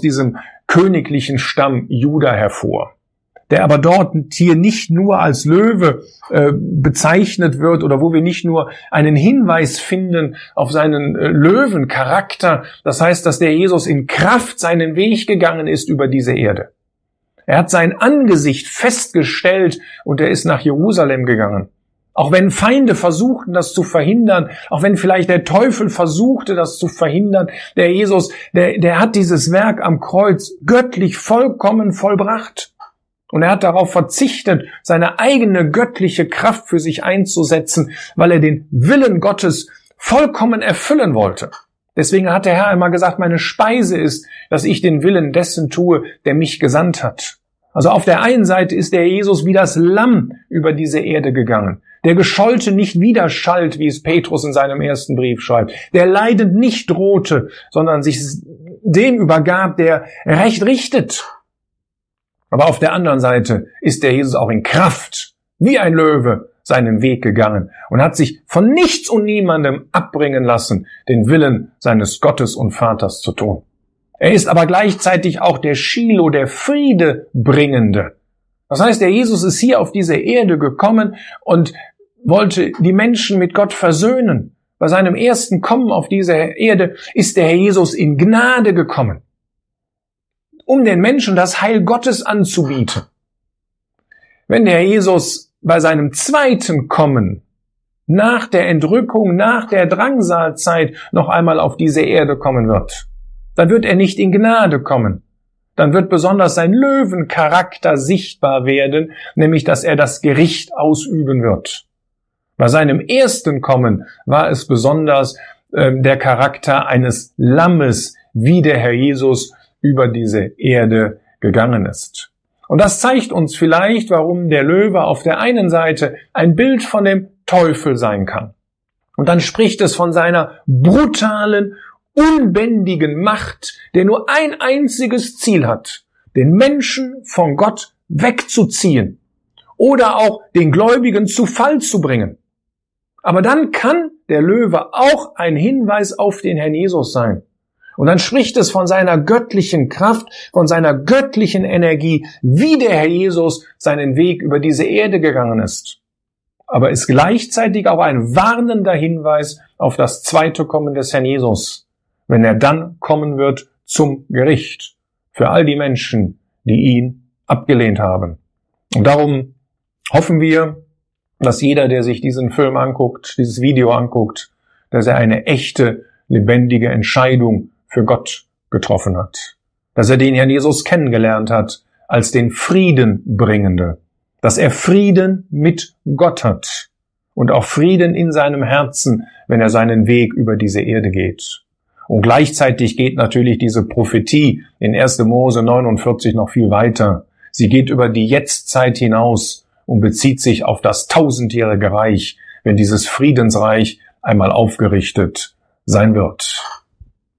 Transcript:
aus diesem königlichen Stamm Juda hervor, der aber dort hier nicht nur als Löwe bezeichnet wird oder wo wir nicht nur einen Hinweis finden auf seinen Löwencharakter. Das heißt, dass der Jesus in Kraft seinen Weg gegangen ist über diese Erde. Er hat sein Angesicht festgestellt und er ist nach Jerusalem gegangen. Auch wenn Feinde versuchten, das zu verhindern, auch wenn vielleicht der Teufel versuchte, das zu verhindern, der Jesus, der hat dieses Werk am Kreuz göttlich vollkommen vollbracht. Und er hat darauf verzichtet, seine eigene göttliche Kraft für sich einzusetzen, weil er den Willen Gottes vollkommen erfüllen wollte. Deswegen hat der Herr einmal gesagt, meine Speise ist, dass ich den Willen dessen tue, der mich gesandt hat. Also auf der einen Seite ist der Jesus wie das Lamm über diese Erde gegangen, der Geschollte nicht widerschallt, wie es Petrus in seinem ersten Brief schreibt, der leidend nicht drohte, sondern sich dem übergab, der Recht richtet. Aber auf der anderen Seite ist der Jesus auch in Kraft, wie ein Löwe, seinen Weg gegangen und hat sich von nichts und niemandem abbringen lassen, den Willen seines Gottes und Vaters zu tun. Er ist aber gleichzeitig auch der Schilo, der Friedebringende. Das heißt, der Jesus ist hier auf diese Erde gekommen und wollte die Menschen mit Gott versöhnen. Bei seinem ersten Kommen auf diese Erde ist der Herr Jesus in Gnade gekommen, um den Menschen das Heil Gottes anzubieten. Wenn der Herr Jesus bei seinem zweiten Kommen nach der Entrückung, nach der Drangsalzeit noch einmal auf diese Erde kommen wird, dann wird er nicht in Gnade kommen. Dann wird besonders sein Löwencharakter sichtbar werden, nämlich dass er das Gericht ausüben wird. Bei seinem ersten Kommen war es besonders der Charakter eines Lammes, wie der Herr Jesus über diese Erde gegangen ist. Und das zeigt uns vielleicht, warum der Löwe auf der einen Seite ein Bild von dem Teufel sein kann. Und dann spricht es von seiner brutalen, unbändigen Macht, der nur ein einziges Ziel hat, den Menschen von Gott wegzuziehen oder auch den Gläubigen zu Fall zu bringen. Aber dann kann der Löwe auch ein Hinweis auf den Herrn Jesus sein. Und dann spricht es von seiner göttlichen Kraft, von seiner göttlichen Energie, wie der Herr Jesus seinen Weg über diese Erde gegangen ist. Aber ist gleichzeitig auch ein warnender Hinweis auf das zweite Kommen des Herrn Jesus, wenn er dann kommen wird zum Gericht für all die Menschen, die ihn abgelehnt haben. Und darum hoffen wir, dass jeder, der sich diesen Film anguckt, dieses Video anguckt, dass er eine echte, lebendige Entscheidung für Gott getroffen hat. Dass er den Herrn Jesus kennengelernt hat als den Friedenbringende. Dass er Frieden mit Gott hat und auch Frieden in seinem Herzen, wenn er seinen Weg über diese Erde geht. Und gleichzeitig geht natürlich diese Prophetie in 1. Mose 49 noch viel weiter. Sie geht über die Jetztzeit hinaus und bezieht sich auf das 1000-jährige Reich, wenn dieses Friedensreich einmal aufgerichtet sein wird.